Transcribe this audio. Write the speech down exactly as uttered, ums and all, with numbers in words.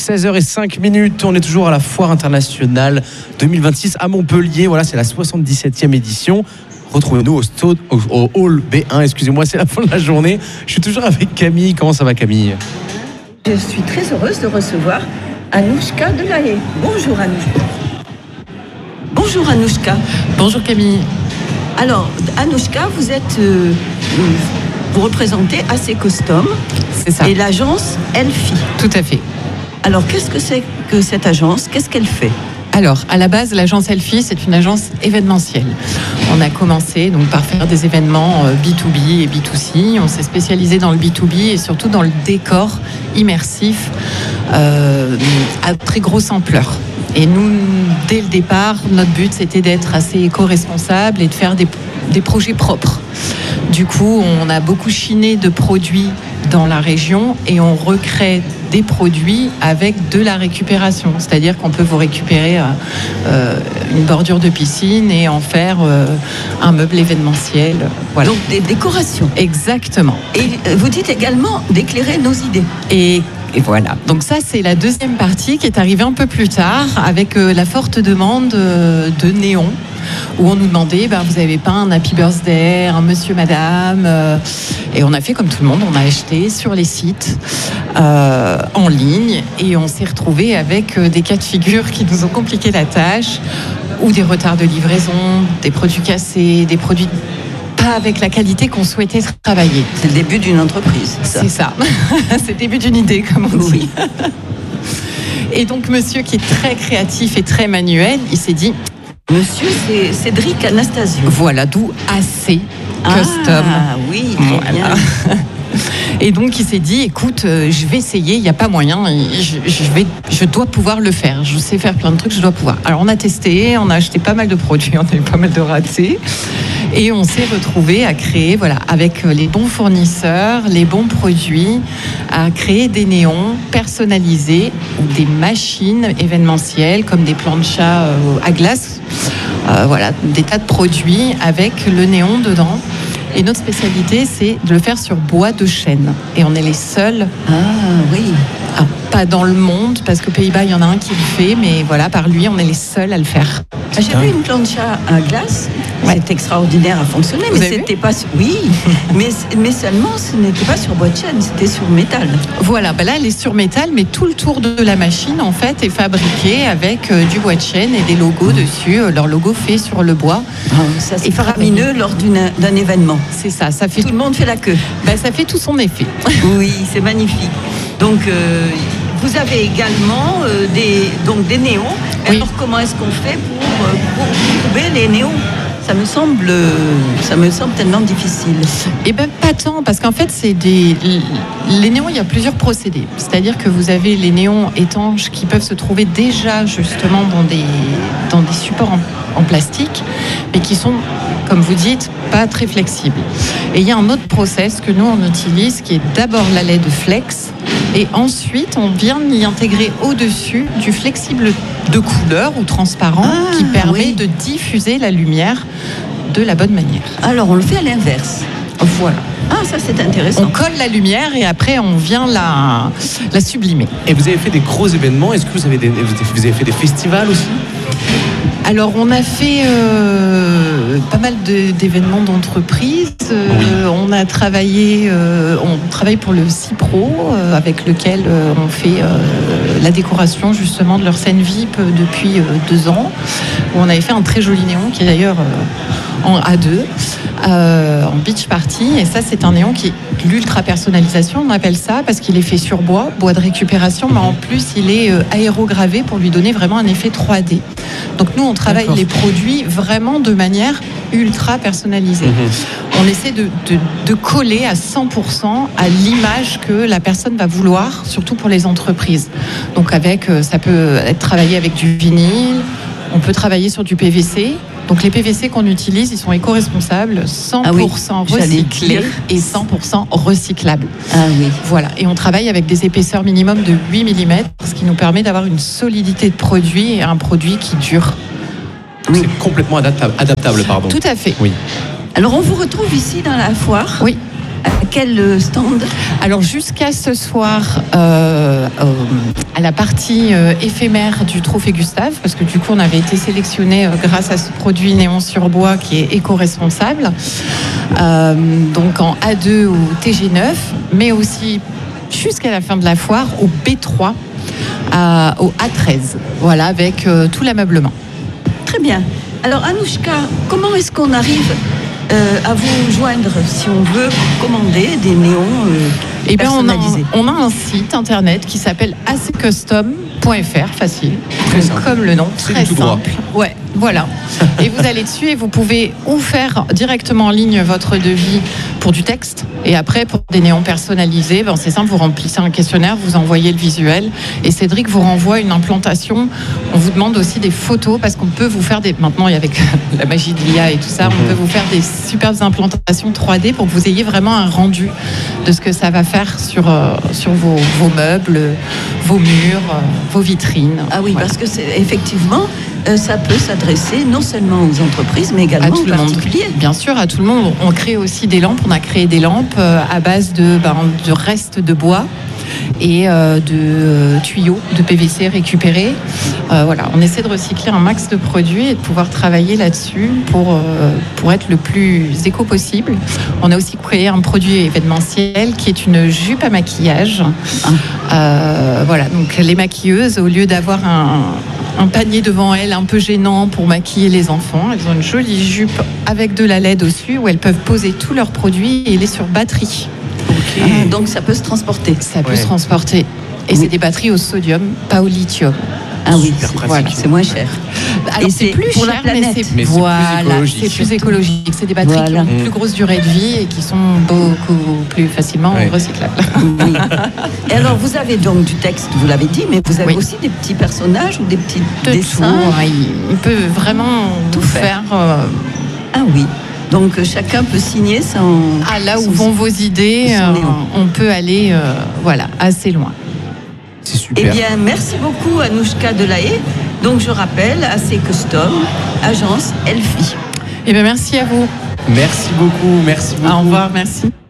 seize heures cinq minutes, on est toujours à la Foire internationale deux mille vingt-six à Montpellier. Voilà, c'est la soixante-dix-septième édition. Retrouvez-nous au, stade, au, au hall B un, excusez-moi, c'est la fin de la journée. Je suis toujours avec Camille. Comment ça va, Camille ? Je suis très heureuse de recevoir Anouchka Delahaye. Bonjour Anouchka. Bonjour Anouchka. Bonjour Camille. Alors, Anouchka, vous êtes... Euh, vous représentez A C Custom. C'est ça. Et l'agence Elfie. Tout à fait. Alors, qu'est-ce que c'est que cette agence ? Qu'est-ce qu'elle fait ? Alors, à la base, l'agence Elfie, c'est une agence événementielle. On a commencé donc par faire des événements B deux B et B deux C. On s'est spécialisé dans le B deux B et surtout dans le décor immersif euh, à très grosse ampleur. Et nous, dès le départ, notre but, c'était d'être assez éco-responsable et de faire des, des projets propres. Du coup, on a beaucoup chiné de produits dans la région et on recrée des produits avec de la récupération. C'est-à-dire qu'on peut vous récupérer euh, une bordure de piscine et en faire euh, un meuble événementiel. Voilà. Donc des décorations. Exactement. Et vous dites également d'éclairer nos idées. Et Et voilà. Donc ça, c'est la deuxième partie qui est arrivée un peu plus tard avec euh, la forte demande euh, de néons où on nous demandait, ben, vous avez pas un Happy Birthday, un Monsieur, Madame euh, et on a fait comme tout le monde, on a acheté sur les sites euh, en ligne et on s'est retrouvé avec euh, des cas de figure qui nous ont compliqué la tâche ou des retards de livraison, des produits cassés, des produits pas avec la qualité qu'on souhaitait travailler. C'est le début d'une entreprise, ça. C'est ça. C'est le début d'une idée, comme on dit. Oui. Et donc, monsieur qui est très créatif et très manuel, il s'est dit... Monsieur, c'est Cédric Anastasio. Voilà, d'où A C Custom. Ah oui, très voilà. bien. Et donc, il s'est dit, écoute, euh, je vais essayer, il n'y a pas moyen, je, je, vais, je dois pouvoir le faire. Je sais faire plein de trucs, je dois pouvoir. Alors, on a testé, on a acheté pas mal de produits, on a eu pas mal de ratés. Et on s'est retrouvé à créer, voilà, avec les bons fournisseurs, les bons produits, à créer des néons personnalisés ou des machines événementielles comme des planchas à glace. Euh, voilà, des tas de produits avec le néon dedans. Et notre spécialité, c'est de le faire sur bois de chêne. Et on est les seuls. Ah oui. Ah, pas dans le monde, parce qu'aux Pays-Bas, il y en a un qui le fait, mais voilà, par lui, on est les seuls à le faire. Ah, j'ai vu une plancha à glace. Ouais. C'est extraordinaire à fonctionner, Vous mais avez c'était pas sur... oui, mais mais seulement ce n'était pas sur bois de chêne, c'était sur métal. Voilà, ben là, elle est sur métal, mais tout le tour de la machine, en fait, est fabriqué avec euh, du bois de chêne et des logos dessus. Euh, leur logo fait sur le bois. Ah, ça c'est Et faramineux lors d'une, d'un événement. C'est ça, ça fait Tout le monde fait la queue. ben, ça fait tout son effet. Oui, c'est magnifique. Donc, euh, vous avez également euh, des, donc des néons. Oui. Alors, comment est-ce qu'on fait pour, euh, pour trouver les néons ? Ça me semble, euh, ça me semble tellement difficile. Eh bien, pas tant, parce qu'en fait, c'est des... les néons, il y a plusieurs procédés. C'est-à-dire que vous avez les néons étanches qui peuvent se trouver déjà, justement, dans des, dans des supports en, en plastique, mais qui sont, comme vous dites, pas très flexibles. Et il y a un autre process que nous, on utilise, qui est d'abord la lait de flex, et ensuite, on vient y intégrer au-dessus du flexible de couleur ou transparent Ah, qui permet oui. de diffuser la lumière de la bonne manière. Alors, on le fait à l'inverse. Voilà. Ah, ça c'est intéressant. On colle la lumière et après on vient la, la sublimer. Et vous avez fait des gros événements. Est-ce que vous avez, des, vous avez fait des festivals aussi ? Alors on a fait euh, pas mal de, d'événements d'entreprise. Euh, Oui. On a travaillé, euh, on travaille pour le Cipro euh, avec lequel euh, on fait euh, la décoration justement de leur scène V I P depuis euh, deux ans. Où on avait fait un très joli néon qui est d'ailleurs euh, en A deux, euh, en beach party. Et ça c'est un néon qui est l'ultra personnalisation, on appelle ça, parce qu'il est fait sur bois, bois de récupération, mais en plus il est euh, aérogravé pour lui donner vraiment un effet trois D. Donc nous on travaille D'accord. les produits vraiment de manière ultra personnalisée. Mhm. On essaie de, de, de coller à cent pour cent à l'image que la personne va vouloir, surtout pour les entreprises. Donc avec, euh, ça peut être travaillé avec du vinyle, on peut travailler sur du P V C. Donc les P V C qu'on utilise, ils sont éco-responsables, cent pour cent Ah oui, j'allais recyclés dire. et cent pour cent recyclables. Ah oui. Voilà, et on travaille avec des épaisseurs minimum de huit millimètres, ce qui nous permet d'avoir une solidité de produit et un produit qui dure. Oui. C'est complètement adaptable, adaptable pardon. Tout à fait. Oui. Alors on vous retrouve ici dans la foire. Oui. À quel stand? Alors jusqu'à ce soir, euh, euh, à la partie euh, éphémère du Trophée Gustave, parce que du coup on avait été sélectionné euh, grâce à ce produit néon sur bois qui est éco-responsable, euh, donc en A deux au T G neuf, mais aussi jusqu'à la fin de la foire au B trois, à, au A treize, voilà, avec euh, tout l'ameublement. Très bien. Alors Anouchka, comment est-ce qu'on arrive euh, à vous joindre si on veut commander des néons euh, Eh bien, on a, personnalisés? on a un site internet qui s'appelle a c custom point f r, facile, Très donc, simple. comme le nom, C'est très du tout droit. simple. Ouais, voilà. Et vous allez dessus et vous pouvez ou faire directement en ligne votre devis pour du texte, et après pour des néons personnalisés, ben, c'est simple, vous remplissez un questionnaire, vous envoyez le visuel, et Cédric vous renvoie une implantation. On vous demande aussi des photos parce qu'on peut vous faire des. Maintenant, avec la magie de l'I A et tout ça, on peut vous faire des superbes implantations trois D pour que vous ayez vraiment un rendu de ce que ça va faire sur, euh, sur vos, vos meubles, vos murs, euh, vos vitrines. Ah oui, Voilà. parce que c'est effectivement, euh, ça peut s'adresser non seulement aux entreprises, mais À également tout aux le monde. particuliers. Bien sûr, à tout le monde. On crée aussi des lampes. On a créé des lampes euh, à base de, ben, de restes de bois et euh, de euh, tuyaux de P V C récupérés. Euh, voilà, on essaie de recycler un max de produits et de pouvoir travailler là-dessus pour, euh, pour être le plus éco possible. On a aussi créé un produit événementiel qui est une jupe à maquillage. Euh, voilà, donc les maquilleuses, au lieu d'avoir un, un panier devant elles un peu gênant pour maquiller les enfants, elles ont une jolie jupe avec de la L E D dessus où elles peuvent poser tous leurs produits et il est sur batterie. Ah, donc ça peut se transporter. Ça peut Ouais. se transporter. Et Oui. c'est des batteries au sodium, pas au lithium. Ah oui, Super c'est- pratique. voilà, c'est moins cher. Alors Et c'est c'est plus pour la cher, mais planète. c'est Mais c'est plus voilà, écologique. c'est plus écologique. C'est des batteries Voilà. qui ont une Mm. plus grosse durée de vie et qui sont beaucoup plus facilement Ouais. recyclables. Oui. Et alors, vous avez donc du texte, vous l'avez dit, mais vous avez Oui. aussi des petits personnages ou des petits De dessins. tout, hein, il, il peut vraiment Tout tout faire. faire. euh, Ah oui. Donc euh, chacun peut signer son. ah, là où son- vont vos idées, son euh, néon. on peut aller euh, voilà, assez loin. C'est Eh super. bien, merci beaucoup Anouchka Delahaye. Donc je rappelle, A C Custom, agence Elfie. Eh bien, merci à vous. Merci beaucoup. Merci beaucoup. Au revoir, merci.